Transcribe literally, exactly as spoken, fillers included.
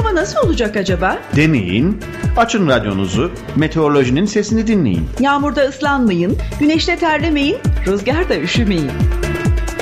hava nasıl olacak acaba? Deneyin, açın radyonuzu, meteorolojinin sesini dinleyin. Yağmurda ıslanmayın, güneşte terlemeyin, rüzgarda üşümeyin.